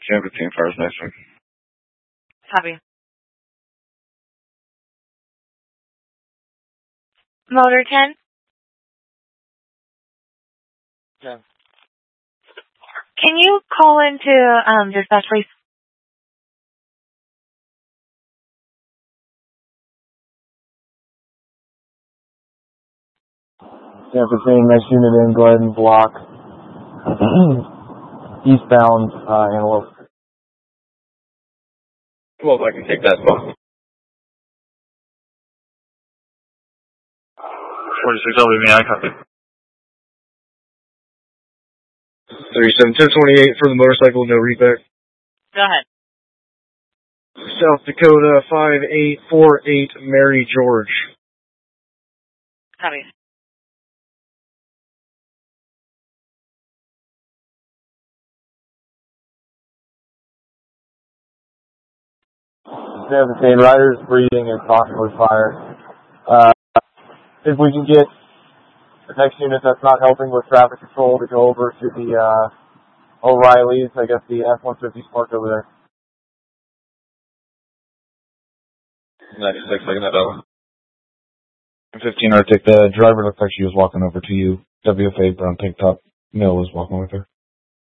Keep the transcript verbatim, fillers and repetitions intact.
ten fifteen fires next one. Copy. Motor ten. ten. Can you call into um, dispatch, please? ten fifteen, next unit in, go ahead and block eastbound uh, Antelope. Well, if I can take that spot. forty-six W, may I copy? thirty-seven ten twenty-eight for the motorcycle, no reback. Go ahead. South Dakota five eight four eight Mary George. Copy. ten fifteen, riders breathing and possibly fire. Uh, if we can get the next unit that's not helping with traffic control to go over to the uh, O'Reilly's, I guess the F one fifty's parked over there. ninety-six, taking that over. fifteen, Arctic, the driver looked like she was walking over to you. W F A brown tank top. Mill was walking with her.